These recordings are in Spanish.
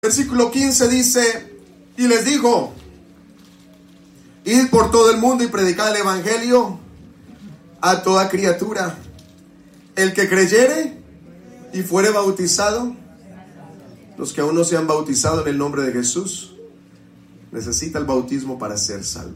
Versículo 15 dice: y les dijo: id por todo el mundo y predicad el evangelio a toda criatura. El que creyere y fuere bautizado, los que aún no se han bautizado en el nombre de Jesús, necesita el bautismo para ser salvo.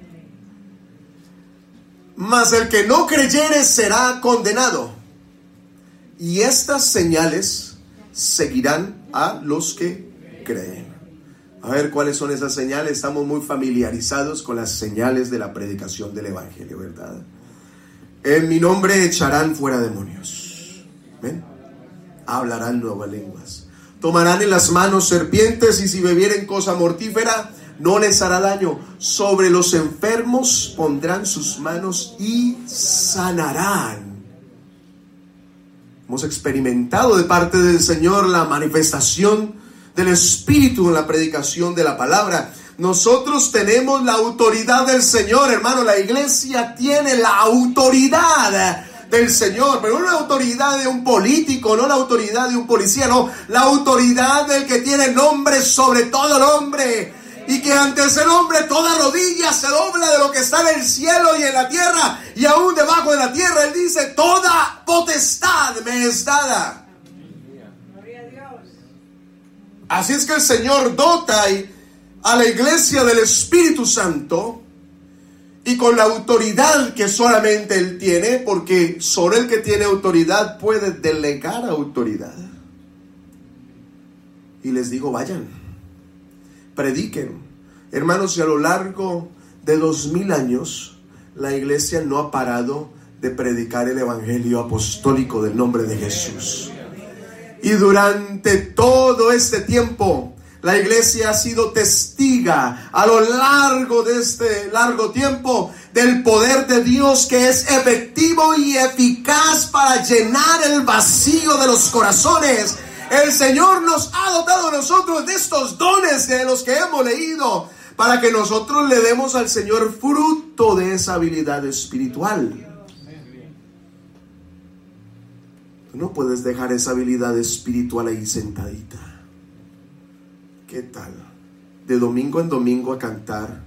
Mas el que no creyere será condenado. Y estas señales seguirán a los que creen. A ver, ¿cuáles son esas señales? Estamos muy familiarizados con las señales de la predicación del evangelio, ¿verdad? En mi nombre echarán fuera demonios. ¿Ven? Hablarán nuevas lenguas. Tomarán en las manos serpientes, y si bebieren cosa mortífera no les hará daño. Sobre los enfermos pondrán sus manos y sanarán. Hemos experimentado de parte del Señor la manifestación del Espíritu en la predicación de la palabra. Nosotros tenemos la autoridad del Señor, hermano. La iglesia tiene la autoridad del Señor, pero no la autoridad de un político, no la autoridad de un policía, no, la autoridad del que tiene nombre sobre todo nombre, y que ante ese nombre toda rodilla se dobla, de lo que está en el cielo y en la tierra y aún debajo de la tierra. Él dice: toda potestad me es dada. Así es que el Señor dota a la iglesia del Espíritu Santo, y con la autoridad que solamente Él tiene, porque solo el que tiene autoridad puede delegar autoridad. Y les digo: vayan, prediquen. Hermanos, y a lo largo de 2000 años, la iglesia no ha parado de predicar el evangelio apostólico del nombre de Jesús. Y durante todo este tiempo, la iglesia ha sido testiga a lo largo de este largo tiempo del poder de Dios, que es efectivo y eficaz para llenar el vacío de los corazones. El Señor nos ha dotado a nosotros de estos dones de los que hemos leído, para que nosotros le demos al Señor fruto de esa habilidad espiritual. Tú no puedes dejar esa habilidad espiritual ahí sentadita. ¿Qué tal? De domingo en domingo a cantar,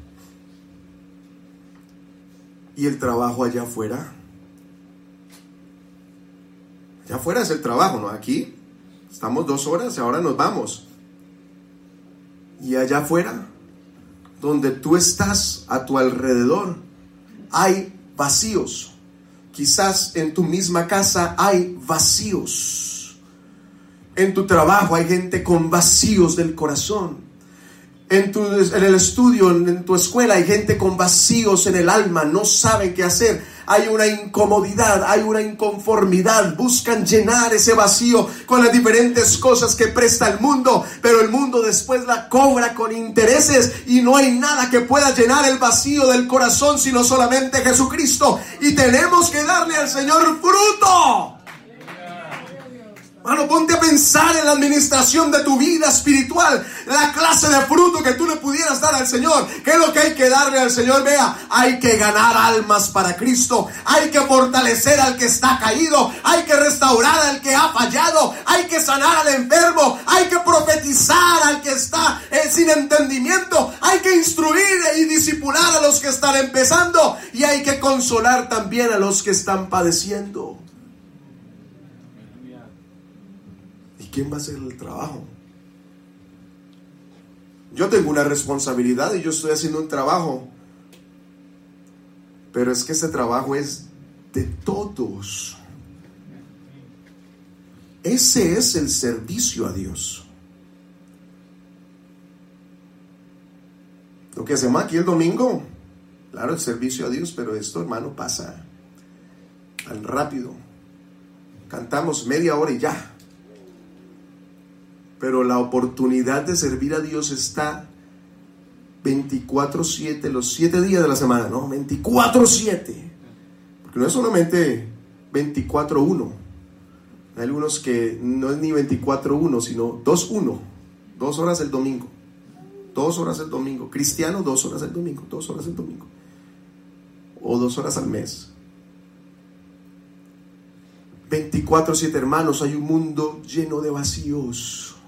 y el trabajo allá afuera. Allá afuera es el trabajo, ¿no? Aquí estamos 2 horas y ahora nos vamos. Y allá afuera, donde tú estás, a tu alrededor hay vacíos. Quizás en tu misma casa hay vacíos. En tu trabajo hay gente con vacíos del corazón. En el estudio, en tu escuela, hay gente con vacíos en el alma. No saben qué hacer. Hay una incomodidad, hay una inconformidad. Buscan llenar ese vacío con las diferentes cosas que presta el mundo, pero el mundo después la cobra con intereses, y no hay nada que pueda llenar el vacío del corazón sino solamente Jesucristo. Y tenemos que darle al Señor fruto. Mano, ponte a pensar en la administración de tu vida espiritual, la clase de fruto que tú le pudieras dar al Señor. ¿Qué es lo que hay que darle al Señor? Vea, hay que ganar almas para Cristo, hay que fortalecer al que está caído, hay que restaurar al que ha fallado, hay que sanar al enfermo, hay que profetizar al que está sin entendimiento, hay que instruir y discipular a los que están empezando, y hay que consolar también a los que están padeciendo. ¿Quién va a hacer el trabajo? Yo tengo una responsabilidad y yo estoy haciendo un trabajo, pero es que ese trabajo es de todos. Ese es el servicio a Dios. Lo que hacemos aquí el domingo, claro, el servicio a Dios, pero esto, hermano, pasa tan rápido. Cantamos media hora y ya. Pero la oportunidad de servir a Dios está 24/7, los 7 días de la semana, ¿no? 24/7. Porque no es solamente 24/1. Hay algunos que no es ni 24/1, sino 2/1. 2 horas el domingo. 2 horas el domingo. Cristiano, 2 horas el domingo. 2 horas el domingo. O 2 horas al mes. 24/7, hermanos. Hay un mundo lleno de vacíos.